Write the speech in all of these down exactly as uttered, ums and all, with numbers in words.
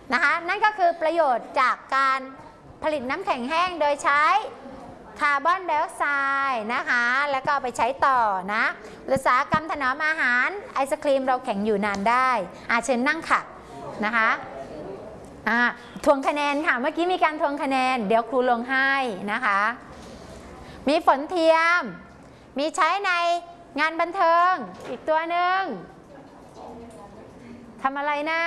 นะคะนั่นก็คือประโยชน์จากการผลิตน้ำแข็งแห้งโดยใช้คาร์บอนไดออกไซด์นะคะแล้วก็เอาไปใช้ต่อนะอุตสาหกรรมถนอมอาหารไอศครีมเราแข็งอยู่นานได้อาเชิญนั่งค่ะนะคะอ่าทวงคะแนนค่ะเมื่อกี้มีการทวงคะแนนเดี๋ยวครูลงให้นะคะมีฝนเทียมมีใช้ในงานบันเทิงอีกตัวหนึ่งทำอะไรนะ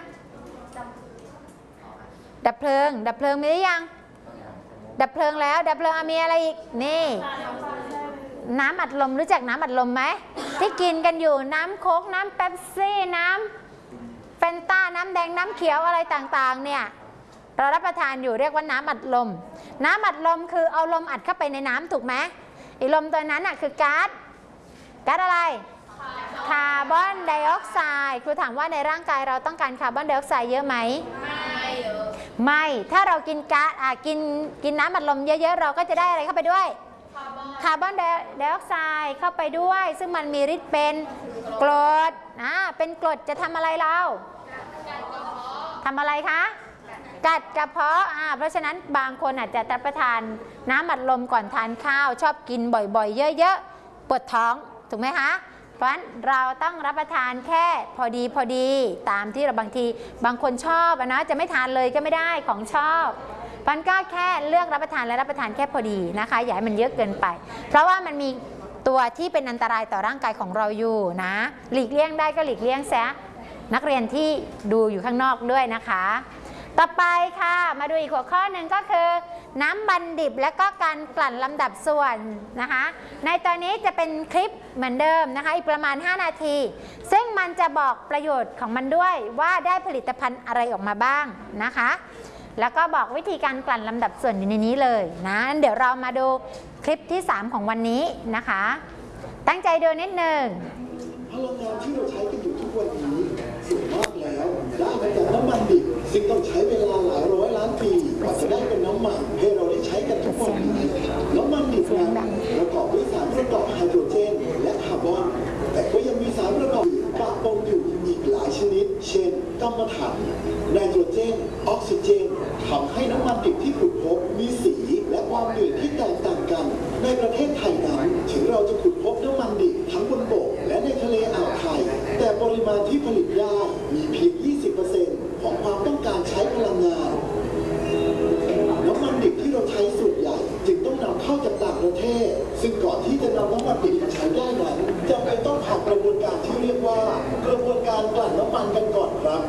ดับเพลิงดับเพลิงมีหรือยังดับเพลิงแล้วดับเพลิงมีอะไรอีกนี่น้ำอัดลมรู้จักน้ำอัดลมไหมที่กินกันอยู่น้ำโค้กน้ำเป๊ปซี่น้ำเฟนต้าน้ำแดงน้ำเขียวอะไรต่างๆเนี่ยเรารับประทานอยู่เรียกว่าน้ำอัดลมน้ำอัดลมคือเอาลมอัดเข้าไปในน้ำถูกไหมอีลมตัวนั้นอ่ะคือก๊าซก๊าซอะไรคาร์บอนไดออกไซด์ครูถามว่าในร่างกายเราต้องการคาร์บอนไดออกไซด์เยอะไหมไม่เยอะไม่ถ้าเรากินก๊าซอ่ะกินกินน้ำอัดลมเยอะๆเราก็จะได้อะไรเข้าไปด้วยคาร์บอนไดออกไซด์เข้าไปด้วยซึ่งมันมีฤทธิ์เป็นกรดอ่าเป็นกรดจะทำอะไรเราทำอะไรคะกัดกระเพาะอ่าเพราะฉะนั้นบางคนอาจจะรับประทานน้ำอัดลมก่อนทานข้าวชอบกินบ่อยๆเยอะๆปวดท้องถูกไหมคะเพราะฉะนั้นเราต้องรับประทานแค่พอดีพอดีตามที่เราบางทีบางคนชอบนะจะไม่ทานเลยก็ไม่ได้ของชอบเพราะฉะนั้นก็แค่เลือกรับประทานและรับประทานแค่พอดีนะคะอย่าให้มันเยอะเกินไปเพราะว่ามันมีตัวที่เป็นอันตรายต่อร่างกายของเราอยู่นะหลีกเลี่ยงได้ก็หลีกเลี่ยงซะนักเรียนที่ดูอยู่ข้างนอกด้วยนะคะต่อไปค่ะมาดูอีกหัวข้อหนึ่งก็คือน้ำมันดิบและก็การกลั่นลำดับส่วนนะคะในตอนนี้จะเป็นคลิปเหมือนเดิมนะคะอีกประมาณห้านาทีซึ่งมันจะบอกประโยชน์ของมันด้วยว่าได้ผลิตภัณฑ์อะไรออกมาบ้างนะคะแล้วก็บอกวิธีการกลั่นลำดับส่วนอยู่ในนี้เลยนะเดี๋ยวเรามาดูคลิปที่สามของวันนี้นะคะตั้งใจดูนิดนึงพลังงานที่เราใช้กันอยู่ทุกวันนี้ส่วนมากแล้วได้มาจากน้ำมันดิบซึ่งต้องใช้เวลาหลายร้อยล้านปีกว่าจะได้เป็นน้ำมันให้เราได้ใช้กันทุกวันนี้น้ำมันดิบนั้นประกอบด้วยสารประกอบไฮโดรเจนและคาร์บอนแต่ก็ยังมีสารประกอบอื่นปะปนอยู่อีกหลายชนิดเช่นกัมมันถันไนโตรเจนออกซิเจนทำให้น้ำมันดิบที่ขุดพบมีสีและความเดือดที่แตกต่างกันในประเทศไทยนั้นถึงเราจะขุดพบน้ำมันดิบทั้งบนบกและในทะเลอ่าวไทยแต่ปริมาณที่ผลิตได้มีเพียง ยี่สิบเปอร์เซ็นต์ ของความต้องการใช้พลังงานน้ำมันดิบที่เราใช้ส่วนใหญ่จึงต้องนำเข้าจากต่างประเทศซึ่งก่อนที่จะนำน้ำมันดิบมาใช้ได้นั้นจำเป็นต้องผ่านกระบวนการที่เรียกว่ากระบวนการกลั่นน้ำมันกันก่อนครับ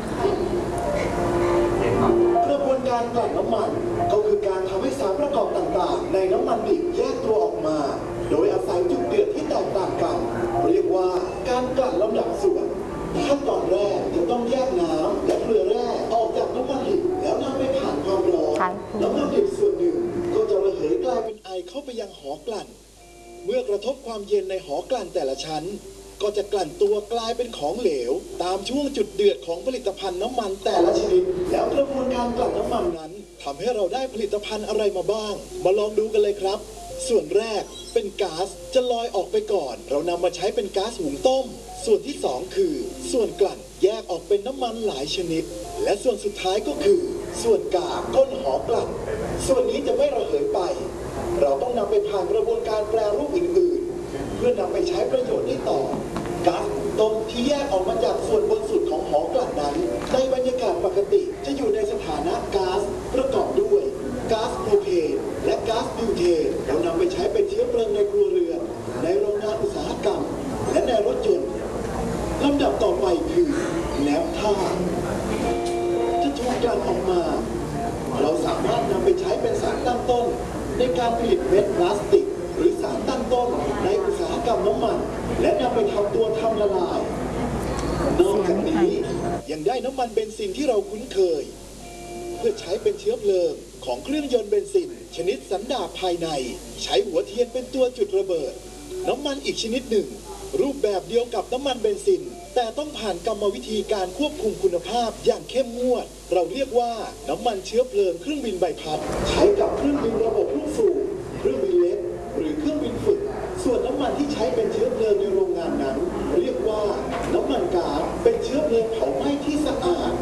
กระบวนการกลั่นน้ำมันก็คือการทำให้สารประกอบต่างๆในน้ำมันดิบแยกตัวออกมาโดยอาศัยจุดเดือดที่แตกต่างกันเรียกว่าการกลั่นลำดับส่วนขั้นตอนแรกจะต้องแยกน้ำและเกลือแร่ออกจากน้ำมันดิบแล้วนำไปผ่านความร้อนน้ำมันดิบส่วนหนึ่งก็จะระเหยกลายเป็นไอเข้าไปยังหอกลั่นเมื่อกระทบความเย็นในหอกลั่นแต่ละชั้นก็จะกลั่นตัวกลายเป็นของเหลวตามช่วงจุดเดือดของผลิตภัณฑ์น้ำมันแต่ละชนิดแล้วกระบวนการกลั่นน้ำมันนั้นทำให้เราได้ผลิตภัณฑ์อะไรมาบ้างมาลองดูกันเลยครับส่วนแรกเป็นก๊าซจะลอยออกไปก่อนเรานำมาใช้เป็นก๊าซหุงต้มส่วนที่สองคือส่วนกลั่นแยกออกเป็นน้ำมันหลายชนิดและส่วนสุดท้ายก็คือส่วนกากก้นหอกลั่นส่วนนี้จะไม่ระเหยไปเราต้องนำไปผ่านกระบวนการแปรรูปอื่นๆเพื่อนำไปใช้ประโยชน์ได้ต่อก๊าซหุงต้มที่แยกออกมาจากส่วนบนสุดของหอกลั่นนั้นในบรรยากาศปกติจะอยู่ในสถานะก๊าซประกอบด้วยก๊าซโพรเพนและก๊าซบิวเทนเรานำไปใช้เป็นเชื้อเพลิงในครัวเรือนในโรงงานอุตสาหกรรมและในรถยนต์ลำดับต่อไปคือแนวท่าจะถูกกลั่นออกมาเราสามารถนำไปใช้เป็นสารตั้งต้นในการผลิตเม็ดพลาสติกหรือสารตั้งต้นในอุตสาหกรรมน้ำมันและนำไปทำตัวทำละลายนอกจากนี้ยังได้น้ำมันเบนซินที่เราคุ้นเคยเพื่อใช้เป็นเชื้อเพลิงของเครื่องยนต์เบนซินชนิดสันดาปภายในใช้หัวเทียนเป็นตัวจุดระเบิดน้ำมันอีกชนิดหนึ่งรูปแบบเดียวกับน้ำมันเบนซินแต่ต้องผ่านกรรมวิธีการควบคุมคุณภาพอย่างเข้มงวดเราเรียกว่าน้ำมันเชื้อเพลิงเครื่องบินใบพัดใช้กับเครื่องบินระบบลูกสูบเครื่องบินเล็กหรือเครื่องบินฝึกส่วนน้ำมันที่ใช้เป็นเชื้อเพลิงในโรงงานนั้นเรียกว่าน้ำมันก๊าซเป็นเชื้อเพลิงเผาไหม้ที่สะอาด